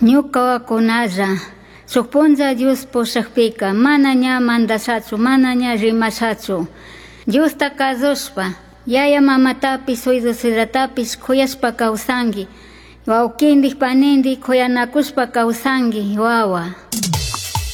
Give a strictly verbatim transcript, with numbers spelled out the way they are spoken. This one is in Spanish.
Ñuka wakunalla sukpunlla Dios pushakpika mana ña mandashachu, mana ña rimashachu. Diosta kazushpa, yaya mamatapis suydusiratapish kuyashpa kawsanki. Wawkindik panindik kuyanakushpa kawsanki wawa.